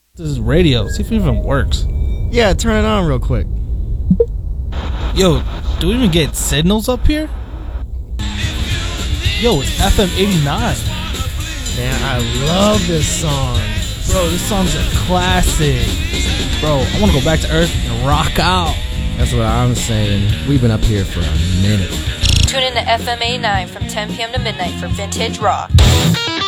This is radio. See if it even works. Yeah, turn it on real quick. Yo, do we even get signals up here? Yo, it's FM 89. Man, I love this song. Bro, this song's a classic. Bro, I want to go back to Earth and rock out. That's what I'm saying. We've been up here for a minute. Tune in to FM 89 from 10 p.m. to midnight for Vintage Rock.